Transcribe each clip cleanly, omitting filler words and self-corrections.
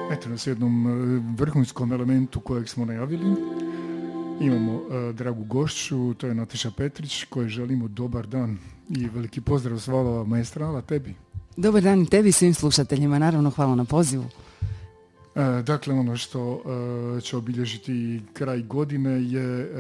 Eto nas jednom vrhunskom elementu kojeg smo najavili. Imamo dragu gošću, to je Nataša Petrić, kojoj želimo dobar dan i veliki pozdrav svala maestrala tebi. Dobar dan i tebi, svim slušateljima, naravno hvala na pozivu. Dakle, ono što će obilježiti kraj godine je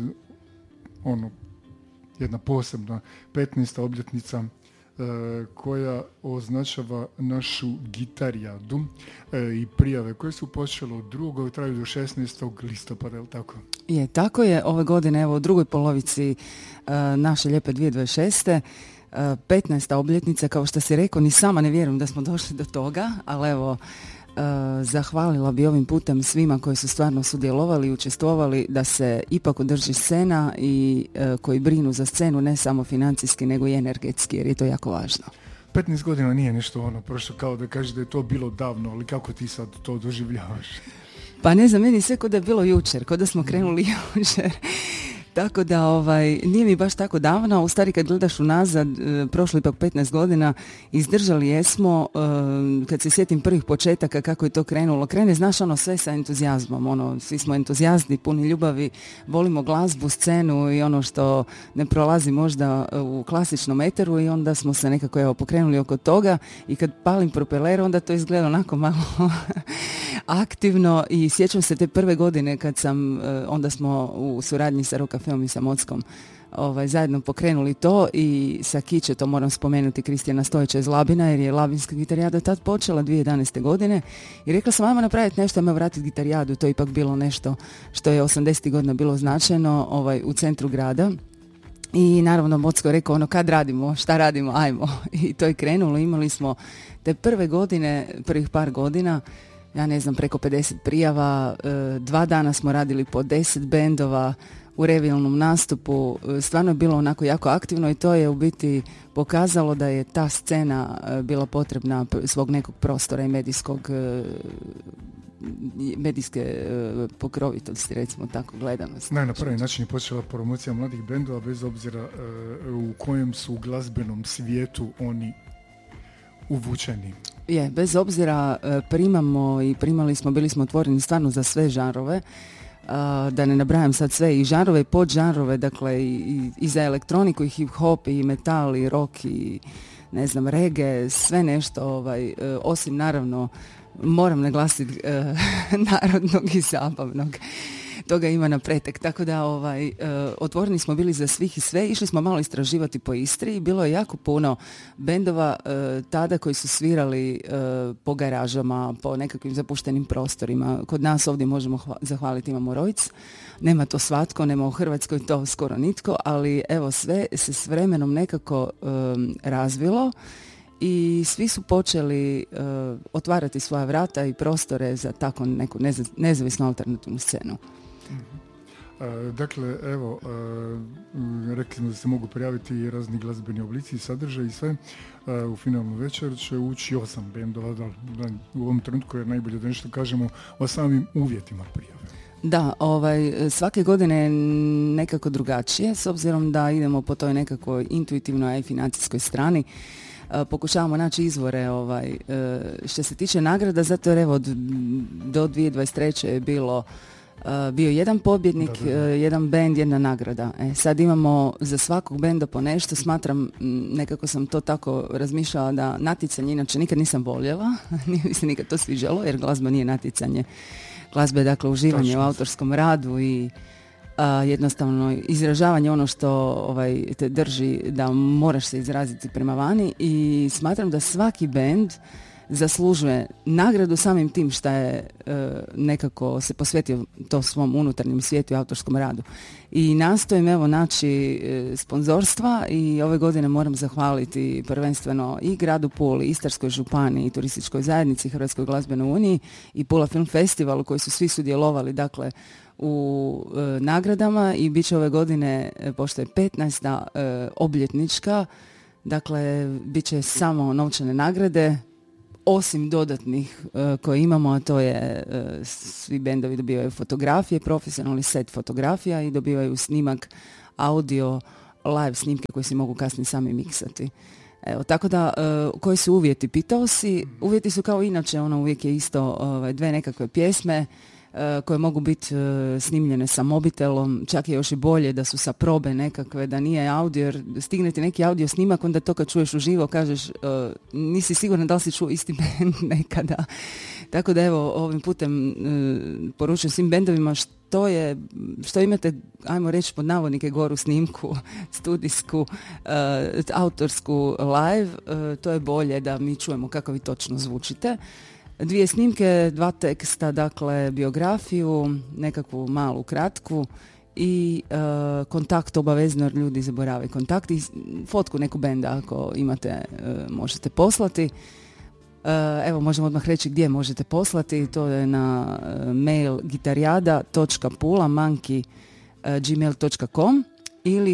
jedna posebna 15. obljetnica koja označava našu gitarijadu i prijave koje su počele od 2. traju do 16. listopada, je li tako? Je, tako je. Ove godine, evo, u drugoj polovici naše lijepe 2026. 15. obljetnica, kao što si rekao, ni sama ne vjerujem da smo došli do toga, ali evo, zahvalila bi ovim putem svima koji su stvarno sudjelovali i učestvovali da se ipak održi scena i koji brinu za scenu ne samo financijski nego i energetski, jer je to jako važno. 15 godina nije nešto prošlo kao da kažeš da je to bilo davno, ali kako ti sad to doživljavaš? Pa ne znam, meni sve kod da je bilo jučer, kod da smo krenuli jučer. Tako da nije mi baš tako davno, u stvari kad gledaš unazad, prošlo ipak 15 godina, izdržali jesmo, kad se sjetim prvih početaka kako je to krenulo, krene, znaš, sve sa entuzijazmom, svi smo entuzijasti, puni ljubavi, volimo glazbu, scenu i ono što ne prolazi možda u klasičnom eteru i onda smo se nekako pokrenuli oko toga i kad palim propeler onda to izgleda onako malo aktivno i sjećam se te prve godine kad sam, onda smo u suradnji sa Rock Cafeom i sa Mockom zajedno pokrenuli to i sa Kiće, to moram spomenuti, Kristijana Stojića iz Labina, jer je Labinska gitarijada tad počela 2011. godine i rekla sam, ajmo napraviti nešto, ajmo vratiti gitarijadu, to je ipak bilo nešto što je 80. godina bilo značajno u centru grada. I naravno Mocko je rekao, kad radimo, šta radimo, ajmo. I to je krenulo, imali smo te prve godine, prvih par godina, ja ne znam, preko 50 prijava, 2 dana smo radili po 10 bendova u revijalnom nastupu, stvarno je bilo onako jako aktivno i to je u biti pokazalo da je ta scena bila potrebna svog nekog prostora i medijske pokrovitosti, recimo tako, gledanost. Na prvi način je počela promocija mladih bendova bez obzira u kojem su u glazbenom svijetu oni uvučeni. Je, bez obzira primamo i primali smo, bili smo otvoreni stvarno za sve žanrove, da ne nabrajam sad sve i žanrove i podžanrove, dakle i za elektroniku i hip-hop i metal i rock i ne znam, reggae, sve nešto, osim naravno, moram naglasiti, narodnog i zabavnog. Toga ima na pretek, tako da otvoreni smo bili za svih i sve, išli smo malo istraživati po Istri i bilo je jako puno bendova tada koji su svirali po garažama, po nekakvim zapuštenim prostorima. Kod nas ovdje možemo zahvaliti, imamo Rojc, nema to svatko, nema u Hrvatskoj to skoro nitko, ali evo sve se s vremenom nekako razvilo i svi su počeli otvarati svoja vrata i prostore za tako neku nezavisnu alternativnu scenu. Dakle, evo, rekli smo da se mogu prijaviti razni glazbeni oblici i sadržaj i sve. U finalnu večer će ući 8 bendova, u ovom trenutku je najbolje da nešto kažemo o samim uvjetima prijave. Da, svake godine je nekako drugačije, s obzirom da idemo po toj nekakvoj intuitivnoj i financijskoj strani. Pokušavamo naći izvore što se tiče nagrada, zato jer evo do 2023. je bio jedan pobjednik, jedan bend, jedna nagrada. Sad imamo za svakog benda po nešto, smatram, nekako sam to tako razmišljala da natjecanje, inače nikad nisam voljela, nije mi se nikad to sviđalo, jer glazba nije natjecanje. Glazba je dakle uživanje u autorskom radu i jednostavno izražavanje ono što te drži da moraš se izraziti prema vani i smatram da svaki bend zaslužuje nagradu samim tim što je nekako se posvetio to svom unutarnjem svijetu i autorskom radu. I nastojim naći sponzorstva i ove godine moram zahvaliti prvenstveno i gradu Puli, Istarskoj županiji i turističkoj zajednici, Hrvatskoj glazbenoj uniji i Pula Film Festivalu koji su svi sudjelovali dakle u nagradama i bit će ove godine, pošto je 15. Obljetnička, dakle bit će samo novčane nagrade, osim dodatnih koje imamo, a to je svi bendovi dobivaju fotografije, profesionalni set fotografija i dobivaju snimak audio live snimke koje se mogu kasnije sami miksati. Evo, tako da, koji su uvjeti? Pitao si, uvjeti su kao inače, uvijek je isto dve nekakve pjesme koje mogu biti snimljene sa mobitelom, čak je još i bolje da su sa probe nekakve, da nije audio, jer stigne ti neki audio snimak, onda to kad čuješ uživo kažeš nisi siguran da li si čuo isti bend nekada. Tako da evo, ovim putem poručujem svim bendovima što imate, ajmo reći pod navodnike, goru snimku, studijsku, autorsku, live, to je bolje da mi čujemo kako vi točno zvučite. 2 snimke, 2 teksta, dakle biografiju, nekakvu malu kratku i kontakt obavezno, jer ljudi zaborave kontakt i fotku neku benda ako imate možete poslati. Evo, možemo odmah reći gdje možete poslati, to je na mail gitarijada.pula@gmail.com ili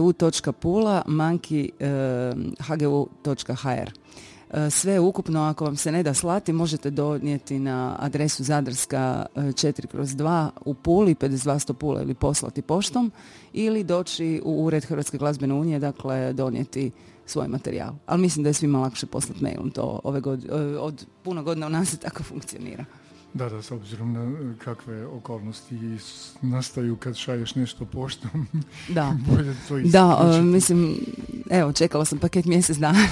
hgu.pula@hgu.hr. Sve ukupno, ako vam se ne da slati, možete donijeti na adresu Zadarska 4/2 u Puli, 52 Pula, ili poslati poštom, ili doći u ured Hrvatske glazbene unije, dakle donijeti svoj materijal. Ali mislim da je svima lakše poslati mailom, to od puno godina u nas se tako funkcionira. Da, s obzirom na kakve okolnosti nastaju kad šalješ nešto poštom, da. Bolje to isključiti. Da, mislim, evo, čekala sam paket mjesec dana.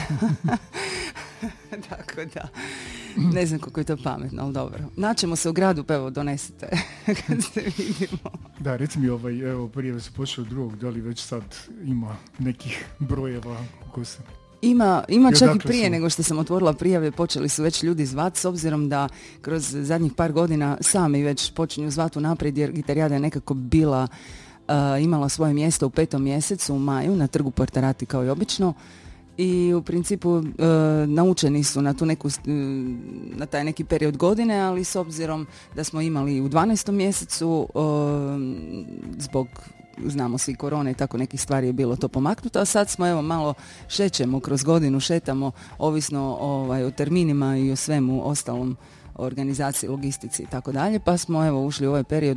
Tako da, ne znam koliko je to pametno, ali dobro. Naćemo se u gradu, pa evo, donesite kad se vidimo. Da, reci mi, evo, prijave se počeo 2. da li već sad ima nekih brojeva ko se... Ima čak i prije nego što sam otvorila prijave, počeli su već ljudi zvati, s obzirom da kroz zadnjih par godina sami već počinju zvati unaprijed, jer Gitarijada je nekako bila, imala svoje mjesto u 5. mjesecu, u maju, na trgu Portarati kao i obično. I u principu naučeni su na tu na taj neki period godine, ali s obzirom da smo imali u 12. mjesecu zbog, znamo svi, korone i tako nekih stvari je bilo to pomaknuto, a sad smo evo malo šećemo kroz godinu, šetamo ovisno o terminima i o svemu ostalom, organizaciji, logistici i tako dalje, pa smo evo ušli u ovaj period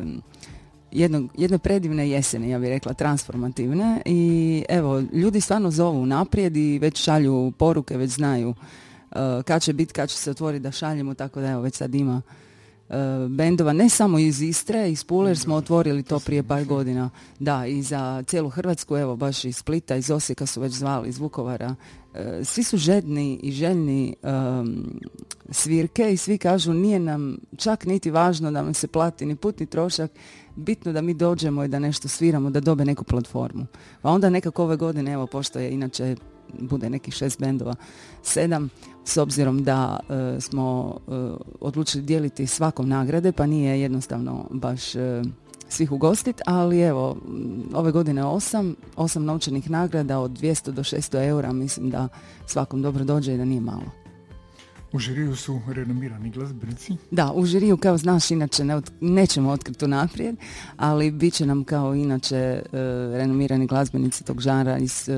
jedne predivne jeseni, ja bih rekla, transformativne, i evo, ljudi stvarno zovu naprijed i već šalju poruke, već znaju kad će biti, kad će se otvoriti da šaljemo, tako da evo, već sad ima bendova, ne samo iz Istre, iz Pule, jer smo otvorili to prije par godina, da, i za cijelu Hrvatsku, evo, baš iz Splita, iz Osijeka su već zvali, iz Vukovara. Svi su žedni i željni svirke i svi kažu nije nam čak niti važno da nam se plati ni putni trošak, bitno da mi dođemo i da nešto sviramo, da dobe neku platformu. Pa onda nekako ove godine, evo, pošto je inače bude nekih 6 bendova, 7, s obzirom da smo odlučili dijeliti svakom nagrade, pa nije jednostavno baš svih ugostiti, ali evo, ove godine 8 novčanih nagrada od 200 do 600 eura, mislim da svakom dobro dođe i da nije malo. U žiriju su renomirani glazbenici? Da, u žiriju, kao znaš, inače nećemo otkriti unaprijed, ali bit će nam kao inače renomirani glazbenici tog žanra iz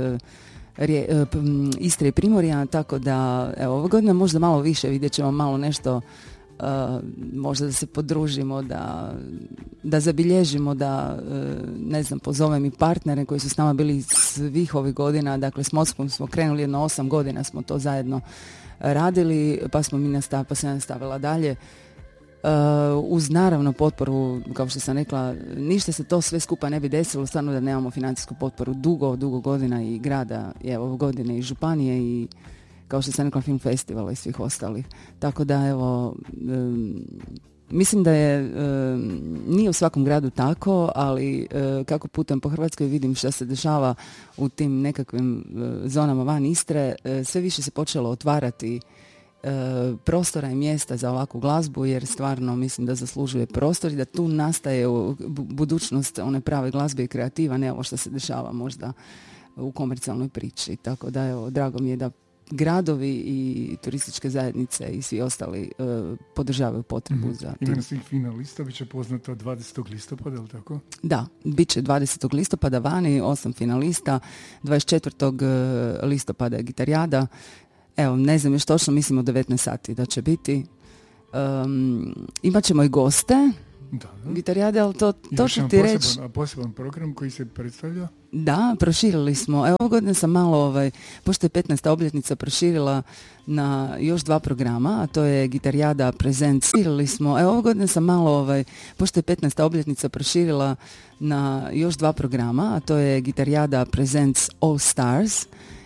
Istre i Primorja, tako da evo, ove godine možda malo više, vidjet ćemo malo nešto, možda da se podružimo, da zabilježimo, da ne znam, pozovem i partnere koji su s nama bili svih ovih godina, dakle s Moskvom smo krenuli jedno 8 godina smo to zajedno radili, pa se nastavila dalje. Uz naravno potporu, kao što sam rekla, ništa se to sve skupa ne bi desilo stvarno da nemamo financijsku potporu dugo godina i grada, ove godine i županije i, kao što sam rekla, film festivala i svih ostalih. Tako da evo, mislim da nije u svakom gradu tako, ali kako putujem po Hrvatskoj vidim što se dešava u tim nekakvim zonama van Istre, sve više se počelo otvarati prostora i mjesta za ovakvu glazbu, jer stvarno mislim da zaslužuje prostor i da tu nastaje budućnost one prave glazbe i kreativa, ne ovo što se dešava možda u komercijalnoj priči. Tako da evo, drago mi je da gradovi i turističke zajednice i svi ostali podržavaju potrebu za tim. Imena svih finalista bit će poznata 20. listopada, je li tako? Da, bit će 20. listopada vani, 8 finalista, 24. listopada je Gitarijada. Evo, ne znam još točno, mislim od 19 sati da će biti. Imat ćemo i goste, Da. Gitarijade, ali to ću ti reći. Poseban program koji se predstavlja? Da, proširili smo. Evo, ove godine sam malo, pošto je 15. obljetnica, proširila na još 2 programa, a to je Gitarijada Presents. Proširili smo. Evo, ove godine sam malo, pošto je 15. obljetnica, proširila na još 2 programa, a to je Gitarijada Presents All Stars